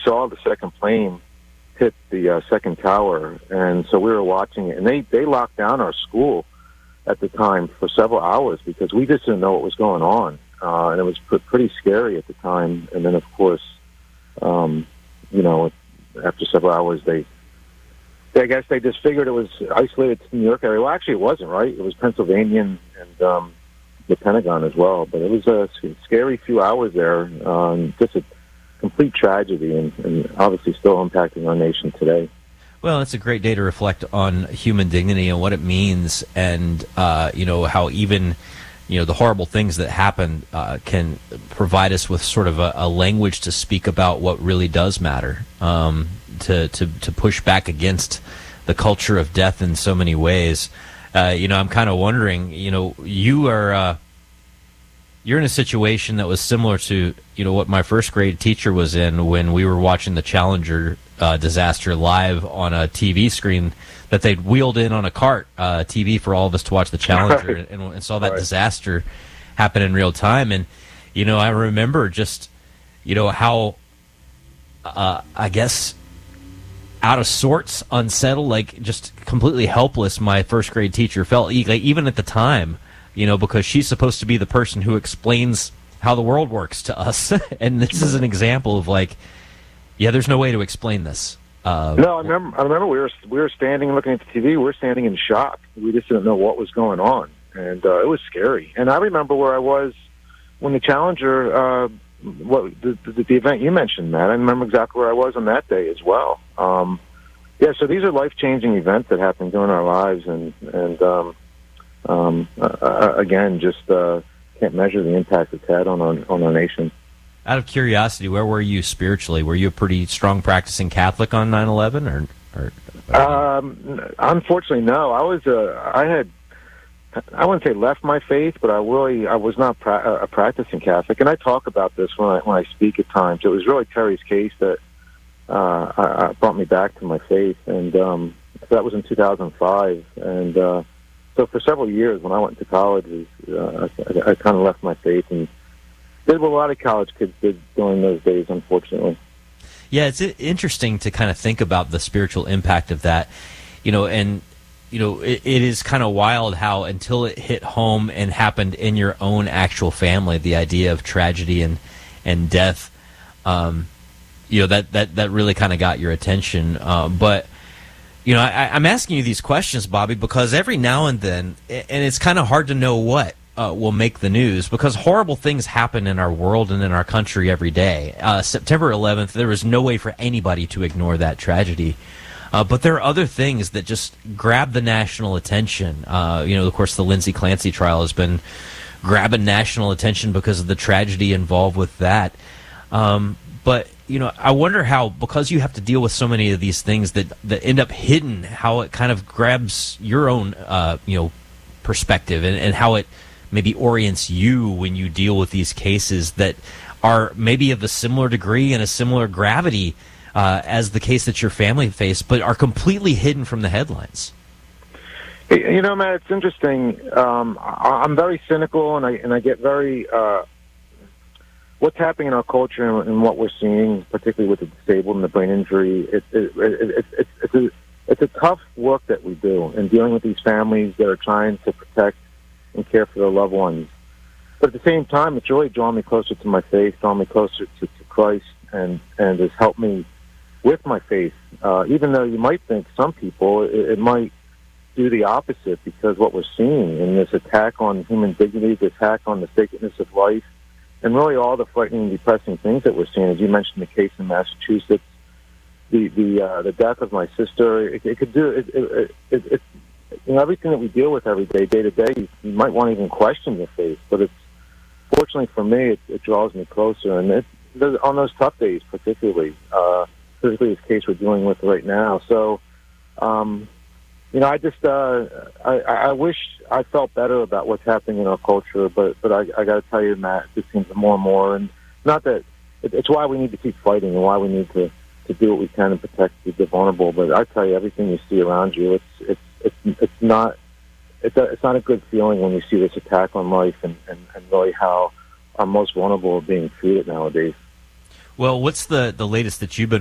saw the second plane hit the second tower, and so we were watching it. And they locked down our school at the time for several hours because we just didn't know what was going on, and it was pretty scary at the time. And then, of course, after several hours, I guess they just figured it was isolated to the New York area. Well, actually, it wasn't, right? It was Pennsylvania and the Pentagon as well. But it was a scary few hours there, just a complete tragedy, and obviously still impacting our nation today. Well, it's a great day to reflect on human dignity and what it means, and how even the horrible things that happen can provide us with sort of a language to speak about what really does matter, to push back against the culture of death in so many ways. I'm kind of wondering, you're in a situation that was similar to what my first grade teacher was in when we were watching the Challenger disaster live on a TV screen that they'd wheeled in on a cart, TV for all of us to watch the Challenger, Right. and saw that Right. disaster happen in real time. And I remember just how I guess out of sorts, unsettled, like just completely helpless my first grade teacher felt, even at the time, because she's supposed to be the person who explains how the world works to us. And this is an example of there's no way to explain this. No, I remember we were standing looking at the TV. We were standing in shock. We just didn't know what was going on, and it was scary. And I remember where I was when the Challenger, the event you mentioned, Matt. I remember exactly where I was on that day as well. So these are life-changing events that happen during our lives, and again, just can't measure the impact it's had on our nation. Out of curiosity, where were you spiritually? Were you a pretty strong practicing Catholic on 9/11, or? Unfortunately, no. I wouldn't say left my faith, but I was not a practicing Catholic, and I talk about this when I speak at times. It was really Terry's case that brought me back to my faith, and that was in 2005. And so for several years, when I went to college, I kind of left my faith and did what a lot of college kids did during those days, unfortunately. Yeah, it's interesting to kind of think about the spiritual impact of that, and it is kind of wild how until it hit home and happened in your own actual family, the idea of tragedy and death, that really kind of got your attention. But I'm asking you these questions, Bobby, because every now and then, and it's kind of hard to know what will make the news, because horrible things happen in our world and in our country every day. September 11th, there was no way for anybody to ignore that tragedy. But there are other things that just grab the national attention. Of course, the Lindsay Clancy trial has been grabbing national attention because of the tragedy involved with that. But I wonder how, because you have to deal with so many of these things that end up hidden, how it kind of grabs your own perspective and how it maybe orients you when you deal with these cases that are maybe of a similar degree and a similar gravity as the case that your family faced, but are completely hidden from the headlines. Matt, it's interesting. I'm very cynical, and I get very what's happening in our culture and what we're seeing, particularly with the disabled and the brain injury. It's a tough work that we do in dealing with these families that are trying to protect and care for their loved ones. But at the same time, it's really drawn me closer to my faith, drawn me closer to Christ, and has helped me with my faith. Even though you might think some people, it might do the opposite, because what we're seeing in this attack on human dignity, this attack on the sacredness of life, and really all the frightening and depressing things that we're seeing, as you mentioned the case in Massachusetts, the death of my sister, it could do it. Everything that we deal with every day, day to day, you might want to even question your faith. But fortunately for me, it draws me closer. And on those tough days, particularly this case we're dealing with right now. So, I just I wish I felt better about what's happening in our culture. But I got to tell you, Matt, it just seems more and more. And not that it's why we need to keep fighting and why we need to do what we can to protect the vulnerable. But I tell you, everything you see around you, it's not a good feeling when you see this attack on life and really how our most vulnerable are being treated nowadays. Well, what's the latest that you've been